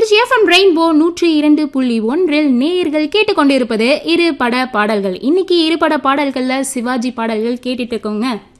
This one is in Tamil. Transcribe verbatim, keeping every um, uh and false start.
திருச்சி எஃப்எம் ரெயின்போ நூற்றி இரண்டு புள்ளி ஒன்றில் நேயர்கள் கேட்டுக்கொண்டிருப்பது இரு பட பாடல்கள். இன்னைக்கு இரு பட பாடல்கள்ல சிவாஜி பாடல்கள் கேட்டுட்டு இருக்கோங்க.